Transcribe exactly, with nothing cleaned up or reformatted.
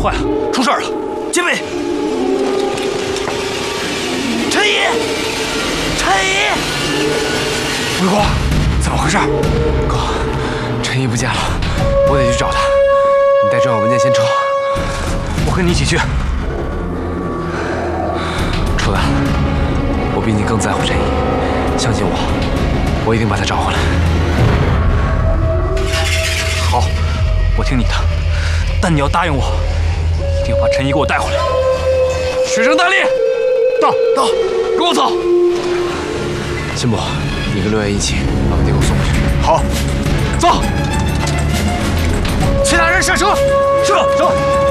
坏了，出事儿了！戒备！陈怡，陈怡， 魏国，怎么回事？哥，陈怡不见了，我得去找他。你带重要文件先撤， 我跟你一起去。 楚丹，我比你更在乎陈怡，相信我，我一定把他找回来。 好，我听你的，但你要答应我，一定要把陈怡给我带回来。血生大力，到到，跟我走。 辛伯，你跟六爷一起把文件给我送过去。 好，走。其他人上车，是，走。